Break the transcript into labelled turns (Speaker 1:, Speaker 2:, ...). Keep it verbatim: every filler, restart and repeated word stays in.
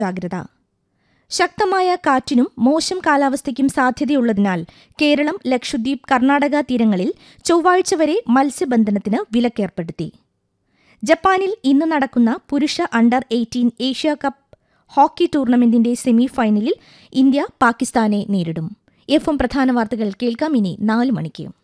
Speaker 1: ജാഗ്രത. ശക്തമായ കാറ്റിനും മോശം കാലാവസ്ഥയ്ക്കും സാധ്യതയുള്ളതിനാൽ കേരളം, ലക്ഷദ്വീപ്, കർണാടക തീരങ്ങളിൽ ചൊവ്വാഴ്ച വരെ മത്സ്യബന്ധനത്തിന് വിലക്കേർപ്പെടുത്തി. ജപ്പാനിൽ ഇന്ന് നടക്കുന്ന പുരുഷ under eighteen Asia cup hockey ടൂർണമെന്റിന്റെ semi ഫൈനലിൽ ഇന്ത്യ പാകിസ്ഥാനെ നേരിടും. എഫും പ്രധാന വാർത്തകൾ കേൾക്കാം ഇനി നാല് മണിക്ക്.